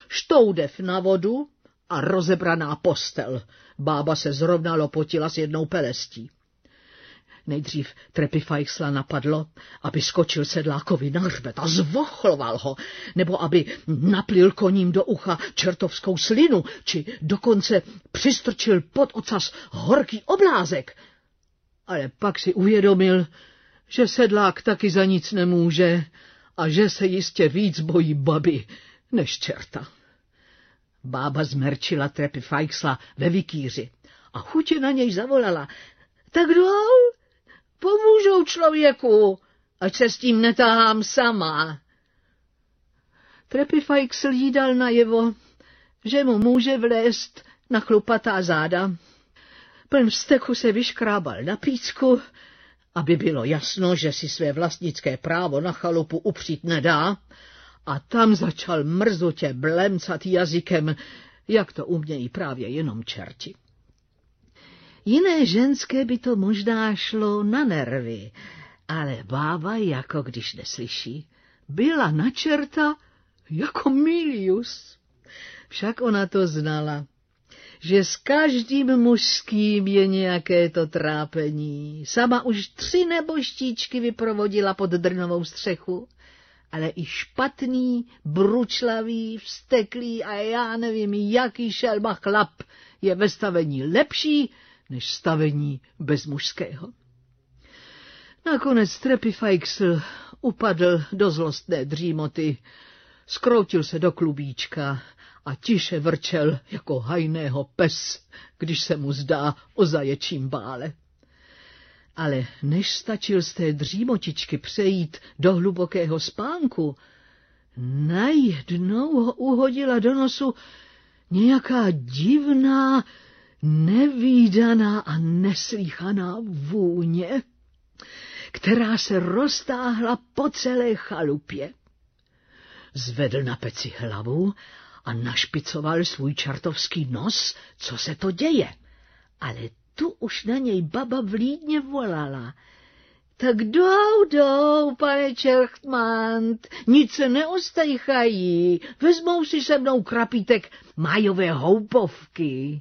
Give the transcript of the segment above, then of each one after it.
štoudev na vodu a rozebraná postel. Bába se zrovna lopotila s jednou pelestí. Nejdřív Trepifajksla napadlo, aby skočil sedlákovi na hřbet a zvochloval ho, nebo aby naplil koním do ucha čertovskou slinu, či dokonce přistrčil pod ocas horký oblázek. Ale pak si uvědomil, že sedlák taky za nic nemůže a že se jistě víc bojí baby než čerta. Bába zmerčila Trepifajksla ve vikýři a chutě na něj zavolala: tak jdou, pomůžou člověku, ať se s tím netahám sama. Trepifajksl jí dal najevo, že mu může vlézt na chlupatá záda. Pln vzteku se vyškrábal na pícku, aby bylo jasno, že si své vlastnické právo na chalupu upřít nedá, a tam začal mrzutě blemcat jazykem, jak to umějí právě jenom čerti. Jiné ženské by to možná šlo na nervy, ale bába, jako když neslyší, byla na čerta jako Milius. Však ona to znala, že s každým mužským je nějaké to trápení. Sama už 3 neboštíčky vyprovodila pod drnovou střechu, ale i špatný, bručlavý, vzteklý a já nevím, jaký šelma chlap je ve stavení lepší než stavení bez mužského. Nakonec Trepifajksl upadl do zlostné dřímoty, skroutil se do klubíčka a tiše vrčel jako hajného pes, když se mu zdá o zaječím bále. Ale než stačil z té dřímotičky přejít do hlubokého spánku, najednou ho uhodila do nosu nějaká divná, nevídaná a neslýchaná vůně, která se roztáhla po celé chalupě. Zvedl na peci hlavu a našpicoval svůj čertovský nos, co se to děje. Ale tu už na něj baba vlídně volala: tak jdou, pane Čerchtmant, nic se neostajchají, vezmou si se mnou krapítek májové houpovky.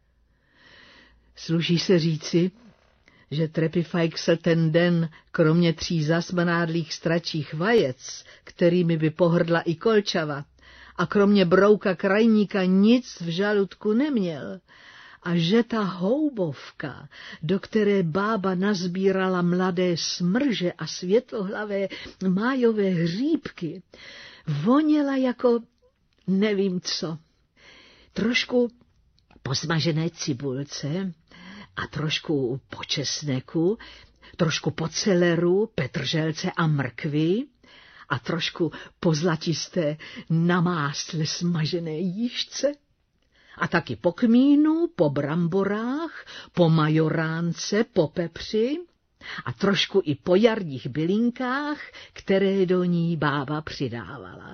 Sluší se říci, že Trepifajksl ten den, kromě 3 zasmrádlých stračích vajec, kterými by pohrdla i Kolčava, a kromě brouka krajníka nic v žaludku neměl, a že ta houbovka, do které bába nazbírala mladé smrže a světlohlavé májové hříbky, voněla jako nevím co. Trošku po smažené cibulce a trošku po česneku, trošku po celeru, petrželce a mrkvi a trošku po zlatisté na másle smažené jížce. A taky po kmínu, po bramborách, po majoránce, po pepři a trošku i po jarních bylinkách, které do ní bába přidávala.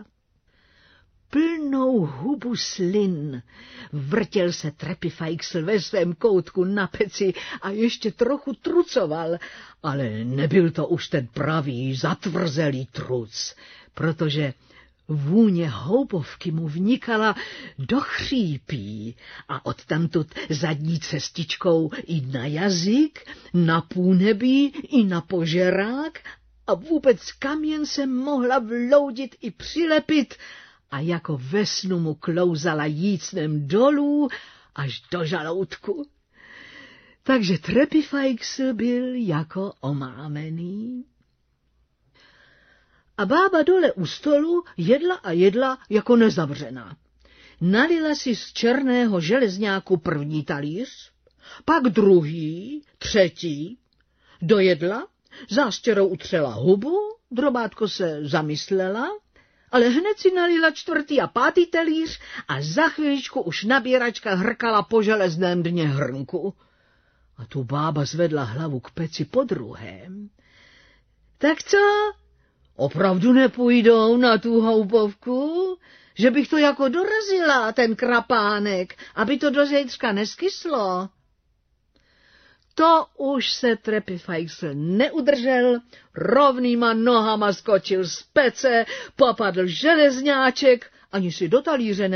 Plnou hubu slin vrtěl se Trepifajksl ve svém koutku na peci a ještě trochu trucoval, ale nebyl to už ten pravý zatvrzelý truc, protože vůně houbovky mu vnikala do chřípí a odtamtud zadní cestičkou i na jazyk, na půnebí i na požerák a vůbec kam jen se mohla vloudit i přilepit a jako ve snu mu klouzala jícnem dolů až do žaloudku. Takže Trepifajksl byl jako omámený. A bába dole u stolu jedla a jedla jako nezavřená. Nalila si z černého železňáku první talíř, pak druhý, třetí, dojedla, zástěrou utřela hubu, drobátko se zamyslela, ale hned si nalila 4. a 5. talíř a za chviličku už nabíračka hrkala po železném dně hrnku. A tu bába zvedla hlavu k peci podruhém. Tak co? Opravdu nepůjdou na tu houbovku? Že bych to jako dorazila, ten krapánek, aby to do zítřka neskyslo? To už se Trepifajksl neudržel, rovnýma nohama skočil z pece, popadl železňáček, ani si do talíře